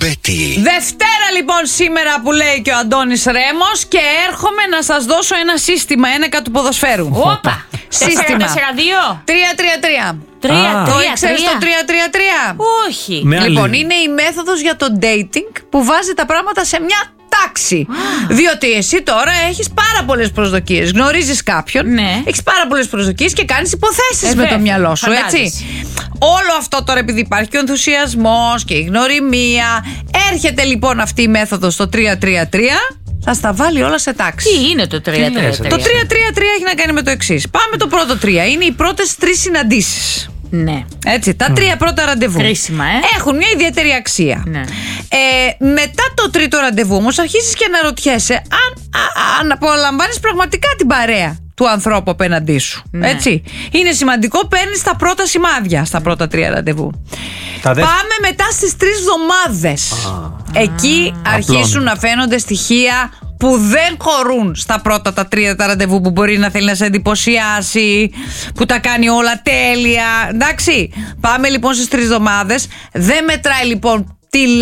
Μπέτη. Δευτέρα λοιπόν σήμερα που λέει και ο Αντώνης Ρέμος και έρχομαι να σας δώσω ένα σύστημα ένεκα του ποδοσφαίρου. Όπα! Σύστημα 4-4-2. 3-3-3. 3-3-3. Το ήξερες το 3-3-3? Όχι. Λοιπόν, είναι η μέθοδος για το dating που βάζει τα πράγματα σε μια τάξη. Διότι εσύ τώρα έχεις πάρα πολλές προσδοκίες. Γνωρίζεις κάποιον, Ναι. έχεις πάρα πολλές προσδοκίες και κάνεις υποθέσεις με το μυαλό σου, έτσι. Όλο αυτό τώρα, επειδή υπάρχει και ο ενθουσιασμός και η γνωριμία, έρχεται λοιπόν αυτή η μέθοδος το 3-3-3. Θα στα βάλει όλα σε τάξη. Τι είναι το 3-3-3? Το 3-3-3 έχει να κάνει με το εξής. Πάμε το πρώτο 3. Είναι οι πρώτες 3 συναντήσεις. Ναι. Έτσι, τα 3 πρώτα ραντεβού. Κρίσιμα, Έχουν μια ιδιαίτερη αξία. Ναι. Μετά το τρίτο ραντεβού όμως αρχίζεις και αναρωτιέσαι αν απολαμβάνεις πραγματικά την παρέα του ανθρώπου απέναντί σου. Ναι. Έτσι. Είναι σημαντικό, παίρνεις τα πρώτα σημάδια στα πρώτα 3 ραντεβού. Πάμε μετά στις 3 εβδομάδες. Εκεί αρχίσουν να φαίνονται στοιχεία που δεν χωρούν στα πρώτα τα 3 τα ραντεβού, που μπορεί να θέλει να σε εντυπωσιάσει, που τα κάνει όλα τέλεια. Εντάξει. Πάμε λοιπόν στις 3 εβδομάδες. Δεν μετράει λοιπόν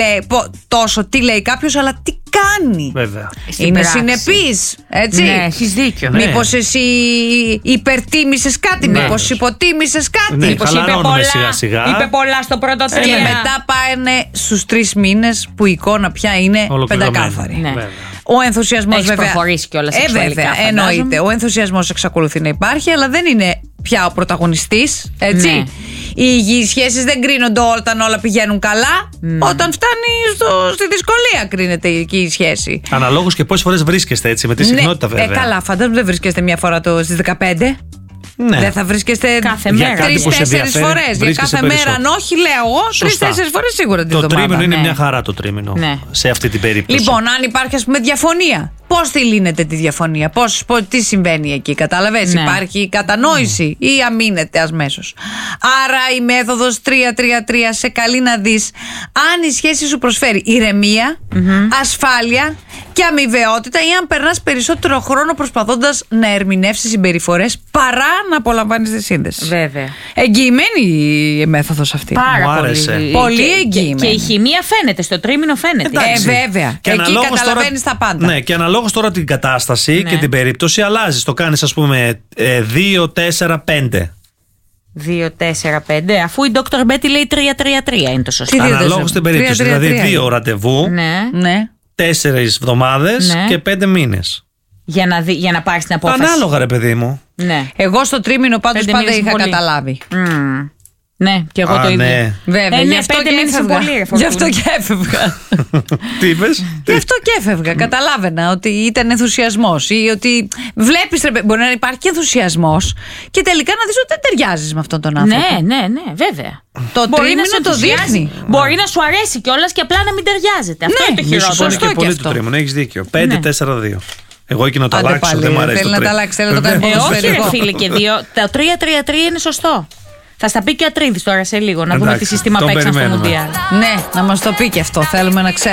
τι λέει κάποιος, αλλά τι κάνει. Βέβαια. Είναι συνεπής, έτσι. Ναι, έχεις δίκιο. Μήπως εσύ υπερτίμησες κάτι, μήπως υποτίμησες κάτι. Ναι, Μήπως είπε χαλαρώνουμε πολλά, σιγά-σιγά. είπε πολλά στο πρώτο 3. Και μετά πάνε στους 3 μήνες που η εικόνα πια είναι πεντακάθαρη. Ναι. Ο ενθουσιασμός Έχεις βέβαια. προχωρήσει κιόλας σεξουαλικά, Βέβαια, φαντάζομαι. εννοείται. Ο ενθουσιασμός εξακολουθεί να υπάρχει, αλλά δεν είναι πια ο πρωταγωνιστής. Έτσι. Ναι. Οι υγιείς σχέσεις δεν κρίνονται όταν όλα πηγαίνουν καλά. Όταν φτάνει στη δυσκολία κρίνεται εκεί η σχέση. Αναλόγως και πόσες φορές βρίσκεστε, έτσι, με τη συχνότητα βέβαια. Καλά, φαντάζομαι δεν βρίσκεστε μια φορά στις 15. Ναι. Δεν θα βρίσκεστε κάθε Για μέρα. κάτι που σε 3-4 ενδιαφέρει, φορές. Για βρίσκεσαι κάθε μέρα, περισσότερο. αν όχι, λέω εγώ, 3-4 φορές σίγουρα την Το εβδομάδα. τρίμηνο είναι ναι. μια χαρά το τρίμηνο. Ναι. Σε αυτή την περίπτωση. Λοιπόν, αν υπάρχει ας πούμε διαφωνία, πώς τη λύνεται τη διαφωνία, τι συμβαίνει εκεί, κατάλαβες? Ναι. Υπάρχει κατανόηση ή αμήνεται αμέσως? Άρα η μέθοδος 3-3-3 σε καλεί να δεις αν η σχέση σου προσφέρει ηρεμία, ασφάλεια και αμοιβαιότητα, ή αν περνάς περισσότερο χρόνο προσπαθώντας να ερμηνεύσεις συμπεριφορές παρά να απολαμβάνεις τη σύνδεση. Βέβαια. Εγγυημένη η μέθοδος αυτή. Πάρα Μου άρεσε. πολύ. Πολύ Και εγγυημένη. η χημεία φαίνεται, στο τρίμηνο φαίνεται. Εντάξει. Βέβαια. Και Εκεί αναλόγως καταλαβαίνεις τα πάντα. Ναι, και αναλόγως τώρα την κατάσταση Ναι. και την περίπτωση αλλάζει. Το κάνεις, ας πούμε, 2-4-5. 2-4-5. Αφού η Dr. Betty λέει 3-3-3 είναι το σωστό. Τι δύο Αναλόγως την περίπτωση. 3-3-3. Δηλαδή 2 ραντεβού, Ναι. Ναι. 4 εβδομάδες Ναι. και 5 μήνες. Για να πάρεις την απόφαση. Ανάλογα, ρε παιδί μου. Ναι. Εγώ στο τρίμηνο πάντως 5 πάντα μήνες είχα είναι πολύ. καταλάβει. Ναι, και εγώ το ίδιο. Ναι. Βέβαια, Ναι, γι' αυτό 5 και μήνες είναι έφευγα. πολύ, ρε Γι' Φορτούνη. αυτό και έφευγα. Τι είπες? Γι' αυτό και έφευγα. Καταλάβαινα ότι ήταν ενθουσιασμός ή ότι βλέπεις, μπορεί να υπάρχει και ενθουσιασμός και τελικά να δεις ότι δεν ταιριάζεις με αυτόν τον άνθρωπο. Ναι, βέβαια. Το Μπορεί τρίμηνο να σε το ενθουσιάζει. δείχνει. Μπορεί να σου αρέσει κιόλας και απλά να μην ταιριάζεται. Αυτό Ναι, είναι το Μη σου χειρότερο. πούνε Σωστό και και πολύ αυτό. το τρίμηνο, έχεις δίκιο. 5-4-2. Εγώ εκεί να το Άντε αλλάξω, πάλι, δεν μου αρέσει θέλει το να τα τρίμηνο. αλλάξει, θέλει να το κάνει Βεβαίως. Όχι, ρε ποδοσφαιρικό. φίλε, και δύο. Το 3-3-3 είναι σωστό. Θα στα πει και ο Ατρίδης τώρα σε λίγο, να δούμε Εντάξει, τι σύστημα τον παίξαν στο περιμένουμε. Μουντιάλ. Ναι, να μας το πει και αυτό. Θέλουμε να ξέρουμε.